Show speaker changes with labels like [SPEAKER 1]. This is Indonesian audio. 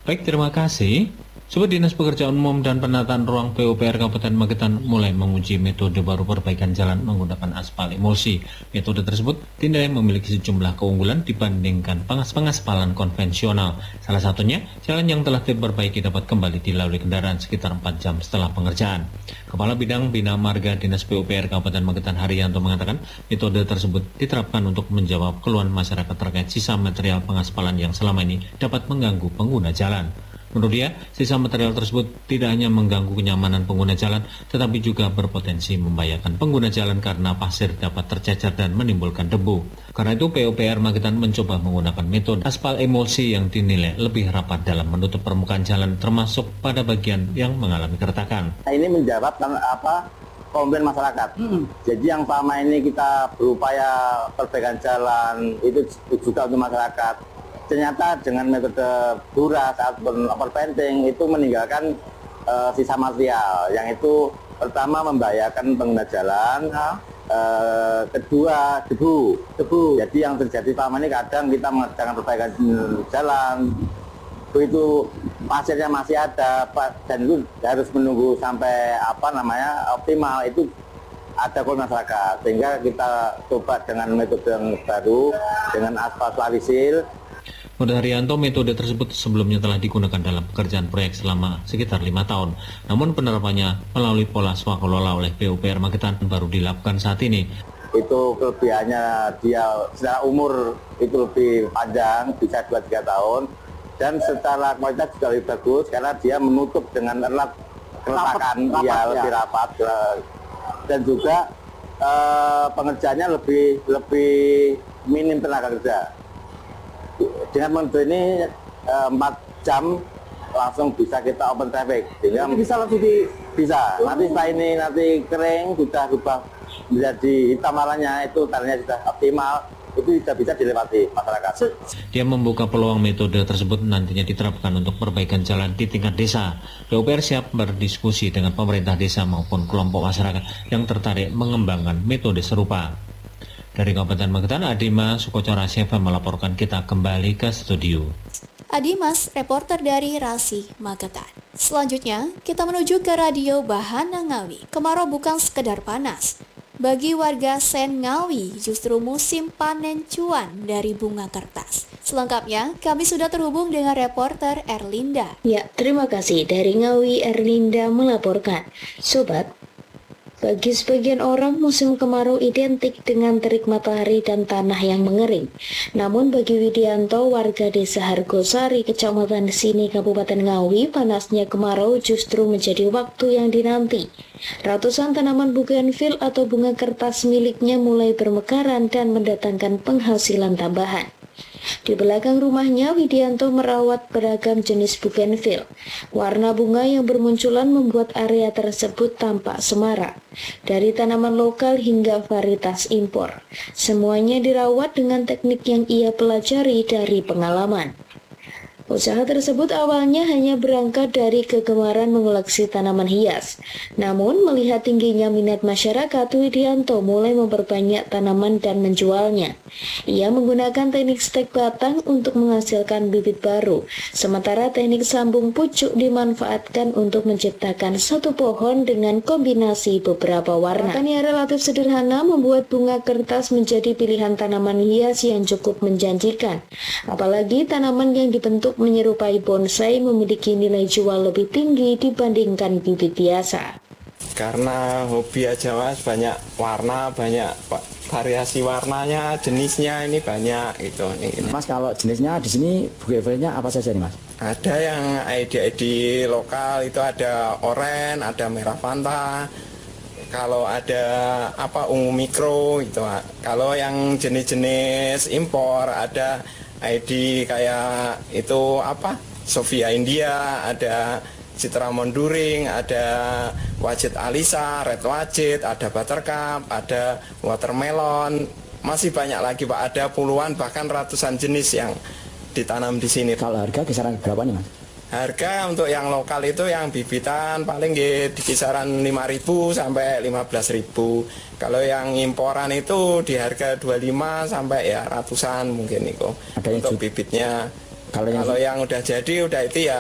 [SPEAKER 1] Baik, terima kasih. Sobat Dinas Pekerjaan Umum dan Penataan Ruang PUPR Kabupaten Magetan mulai menguji metode baru perbaikan jalan menggunakan aspal emulsi. Metode tersebut dinilai memiliki sejumlah keunggulan dibandingkan pengaspalan konvensional. Salah satunya, jalan yang telah diperbaiki dapat kembali dilalui kendaraan sekitar 4 jam setelah pengerjaan. Kepala Bidang Bina Marga Dinas PUPR Kabupaten Magetan Haryanto mengatakan metode tersebut diterapkan untuk menjawab keluhan masyarakat terkait sisa material pengaspalan yang selama ini dapat mengganggu pengguna jalan. Menurut dia, sisa material tersebut tidak hanya mengganggu kenyamanan pengguna jalan, tetapi juga berpotensi membahayakan pengguna jalan karena pasir dapat tercecer dan menimbulkan debu. Karena itu, PUPR Magetan mencoba menggunakan metode aspal emulsi yang dinilai lebih rapat dalam menutup permukaan jalan, termasuk pada bagian yang mengalami keretakan.
[SPEAKER 2] Ini menjawab komplain masyarakat. Jadi yang selama ini kita berupaya perbaikan jalan itu juga untuk masyarakat. Ternyata dengan metode Dura saat overpainting itu meninggalkan sisa material yang itu pertama membahayakan pengguna jalan, kedua debu. Jadi yang terjadi selama ini kadang kita mengerjakan perbaikan jalan itu pasirnya masih ada dan itu harus menunggu sampai optimal, itu ada keluhan masyarakat, sehingga kita coba dengan metode yang baru dengan aspal swawisil.
[SPEAKER 1] Menurut Haryanto, metode tersebut sebelumnya telah digunakan dalam pekerjaan proyek selama sekitar 5 tahun. Namun penerapannya melalui pola swakelola oleh PUPR Magetan baru dilakukan saat ini.
[SPEAKER 2] Itu kelebihannya dia secara umur itu lebih panjang, bisa 2-3 tahun. Dan secara kualitas juga lebih bagus karena dia menutup dengan erat keretakan, lebih rapat. Dan juga pengerjaannya lebih minim tenaga kerja. Dengan metode ini 4 jam langsung bisa kita open traffic, sehingga bisa lebih bisa. Nanti setelah ini kering sudah berubah menjadi hitam warnanya, itu tandanya sudah optimal, itu sudah bisa dilewati masyarakat.
[SPEAKER 1] Dia membuka peluang metode tersebut nantinya diterapkan untuk perbaikan jalan di tingkat desa. PUPR siap berdiskusi dengan pemerintah desa maupun kelompok masyarakat yang tertarik mengembangkan metode serupa. Dari Kabupaten Magetan, Adimas Sukocora Seva melaporkan. Kita kembali ke studio.
[SPEAKER 3] Adimas, reporter dari Rasi Magetan. Selanjutnya, kita menuju ke Radio Bahana Ngawi. Kemarau bukan sekedar panas. Bagi warga Sen Ngawi, justru musim panen cuan dari bunga kertas. Selengkapnya, kami sudah terhubung dengan reporter Erlinda.
[SPEAKER 4] Ya, terima kasih. Dari Ngawi, Erlinda melaporkan. Sobat, bagi sebagian orang, musim kemarau identik dengan terik matahari dan tanah yang mengering. Namun bagi Widianto, warga desa Hargosari, Kecamatan Sini, Kabupaten Ngawi, panasnya kemarau justru menjadi waktu yang dinanti. Ratusan tanaman bougainville atau bunga kertas miliknya mulai bermekaran dan mendatangkan penghasilan tambahan. Di belakang rumahnya, Widianto merawat beragam jenis bougainville. Warna bunga yang bermunculan membuat area tersebut tampak semarak. Dari tanaman lokal hingga varietas impor, semuanya dirawat dengan teknik yang ia pelajari dari pengalaman. Usaha tersebut awalnya hanya berangkat dari kegemaran mengoleksi tanaman hias. Namun, melihat tingginya minat masyarakat, Widianto mulai memperbanyak tanaman dan menjualnya. Ia menggunakan teknik stek batang untuk menghasilkan bibit baru, sementara teknik sambung pucuk dimanfaatkan untuk menciptakan satu pohon dengan kombinasi beberapa warna. Pakan yang relatif sederhana membuat bunga kertas menjadi pilihan tanaman hias yang cukup menjanjikan. Apalagi tanaman yang dibentuk menyerupai bonsai memiliki nilai jual lebih tinggi dibandingkan bibit biasa.
[SPEAKER 5] Karena hobi aja Mas, banyak warna, banyak variasi warnanya, jenisnya ini banyak gitu.
[SPEAKER 6] Mas, kalau jenisnya di sini bougainville-nya apa saja nih Mas?
[SPEAKER 5] Ada yang ID lokal itu ada oranye, ada merah fanta. Kalau ada ungu mikro gitu. Kalau yang jenis-jenis impor ada ID kayak itu Sofia India, ada Citra Monduring, ada Wajit Alisa, Red Wajit, ada Buttercup, ada Watermelon, masih banyak lagi Pak, ada puluhan bahkan ratusan jenis yang ditanam di sini.
[SPEAKER 6] Kalau harga kisaran berapa nih Mas?
[SPEAKER 5] Harga untuk yang lokal itu yang bibitan paling di kisaran 5.000 sampai 15.000. Kalau yang imporan itu di harga 25 sampai ya ratusan mungkin itu untuk bibitnya. Kalau yang udah jadi udah itu ya